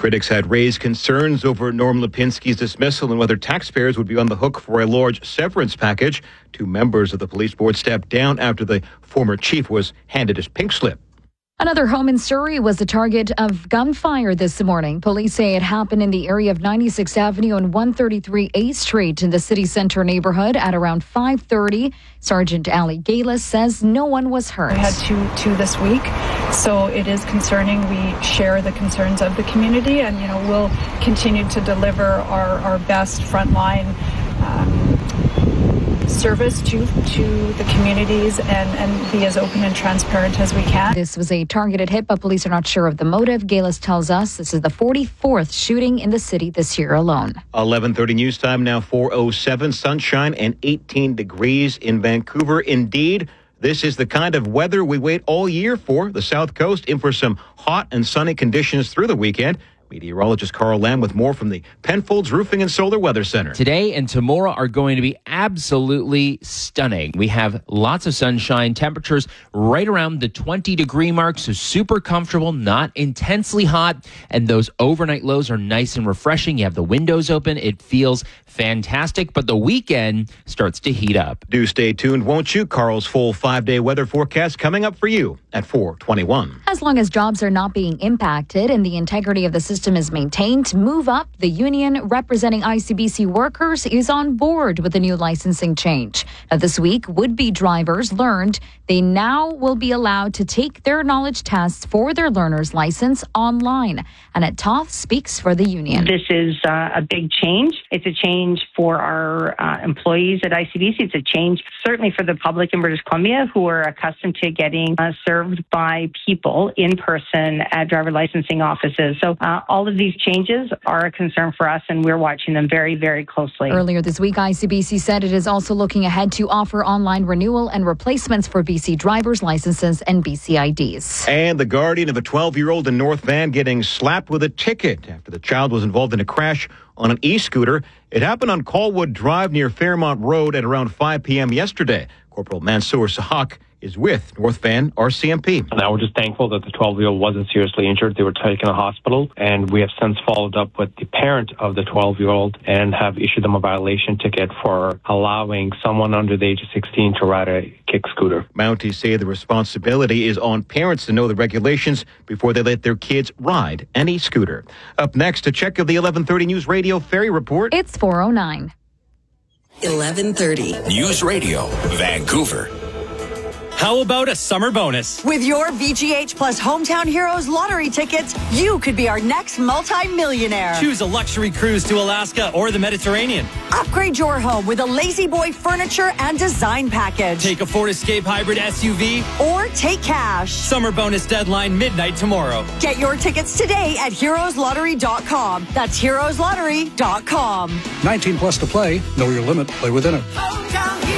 Critics had raised concerns over Norm Lipinski's dismissal and whether taxpayers would be on the hook for a large severance package. 2 members of the police board stepped down after the former chief was handed his pink slip. Another home in Surrey was the target of gunfire this morning. Police say it happened in the area of 96th Avenue and 133 8th Street in the city center neighborhood at around 5:30. Sergeant Ali Galis says no one was hurt. We had two this week, so it is concerning. We share the concerns of the community, and we'll continue to deliver our best frontline service to the communities and be as open and transparent as we can. This was a targeted hit, but police are not sure of the motive. Galis tells us this is the 44th shooting in the city this year alone. 11:30 news time now, 4:07, sunshine and 18 degrees in Vancouver. Indeed, this is the kind of weather we wait all year for. The South Coast in for some hot and sunny conditions through the weekend. Meteorologist Carl Lamb with more from the Penfolds Roofing and Solar Weather Center. Today and tomorrow are going to be absolutely stunning. We have lots of sunshine, temperatures right around the 20-degree mark, so super comfortable, not intensely hot, and those overnight lows are nice and refreshing. You have the windows open. It feels fantastic, but the weekend starts to heat up. Do stay tuned, won't you? Carl's full 5-day weather forecast coming up for you at 4:21. As long as jobs are not being impacted and the integrity of the system is maintained, Move Up, the union representing ICBC workers, is on board with the new licensing change. Now, this week, would-be drivers learned they now will be allowed to take their knowledge tests for their learner's license online. Annette Toth speaks for the union. This is a big change. It's a change for our employees at ICBC. It's a change certainly for the public in British Columbia who are accustomed to getting served by people in person at driver licensing offices. So all of these changes are a concern for us, and we're watching them very, very closely. Earlier this week, ICBC said it is also looking ahead to offer online renewal and replacements for BC driver's licenses and BC IDs. And the guardian of a 12-year-old in North Van getting slapped with a ticket after the child was involved in a crash on an e-scooter. It happened on Colwood Drive near Fairmont Road at around 5 p.m. yesterday. Corporal Mansour Sahak is with North Van RCMP. Now we're just thankful that the 12-year-old wasn't seriously injured. They were taken to hospital, and we have since followed up with the parent of the 12-year-old and have issued them a violation ticket for allowing someone under the age of 16 to ride a kick scooter. Mounties say the responsibility is on parents to know the regulations before they let their kids ride an e-scooter. Up next, a check of the 11:30 News Radio Ferry Report. It's 4:09. 11:30 News Radio Vancouver. How about a summer bonus? With your VGH Plus Hometown Heroes lottery tickets, you could be our next multi-millionaire. Choose a luxury cruise to Alaska or the Mediterranean. Upgrade your home with a Lazy Boy furniture and design package. Take a Ford Escape hybrid SUV. Or take cash. Summer bonus deadline midnight tomorrow. Get your tickets today at heroeslottery.com. That's heroeslottery.com. 19 plus to play. Know your limit. Play within it. Hometown Heroes.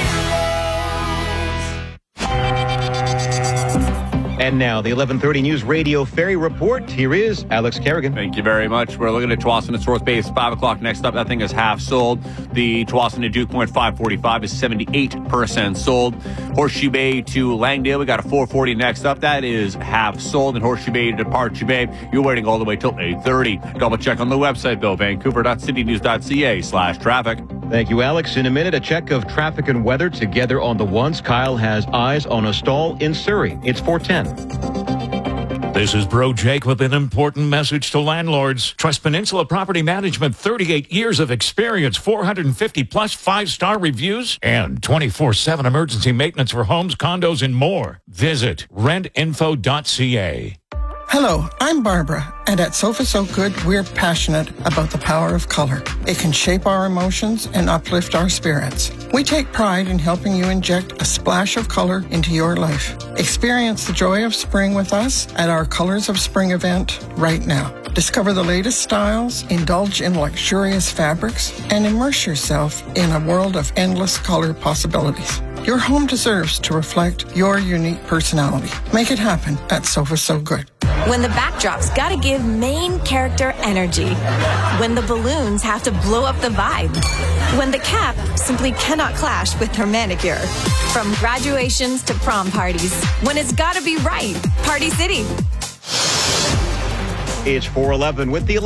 And now, the 11:30 News Radio Ferry Report. Here is Alex Kerrigan. Thank you very much. We're looking at Tsawwassen and North Bay. 5 o'clock next up. That thing is half sold. The Tsawwassen to Duke Point 545 is 78% sold. Horseshoe Bay to Langdale, we got a 440 next up. That is half sold. And Horseshoe Bay to Departure Bay, you're waiting all the way till 8:30. Double check on the website, though, vancouver.citynews.ca/traffic. Thank you, Alex. In a minute, a check of traffic and weather together on the ones. Kyle has eyes on a stall in Surrey. It's 4:10. This is Bro Jake with an important message to landlords. Trust Peninsula Property Management, 38 years of experience, 450 plus 5-star reviews, and 24/7 emergency maintenance for homes, condos, and more. Visit rentinfo.ca. Hello, I'm Barbara, and at Sofa So Good, we're passionate about the power of color. It can shape our emotions and uplift our spirits. We take pride in helping you inject a splash of color into your life. Experience the joy of spring with us at our Colors of Spring event right now. Discover the latest styles, indulge in luxurious fabrics, and immerse yourself in a world of endless color possibilities. Your home deserves to reflect your unique personality. Make it happen at Sofa So Good. When the backdrop's gotta give main character energy. When the balloons have to blow up the vibe. When the cap simply cannot clash with her manicure. From graduations to prom parties. When it's gotta be right. Party City. It's 4:11 with the